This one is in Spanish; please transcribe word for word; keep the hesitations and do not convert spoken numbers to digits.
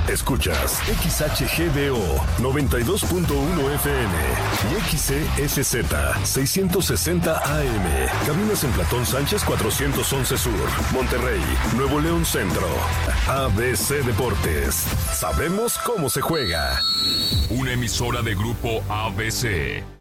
Escuchas X H G D O noventa y dos punto uno F M y X C S Z seiscientos sesenta A M. Cabinas en Platón Sánchez cuatrocientos once Sur, Monterrey, Nuevo León Centro. A B C Deportes. Sabemos cómo se juega. Una emisora de Grupo A B C.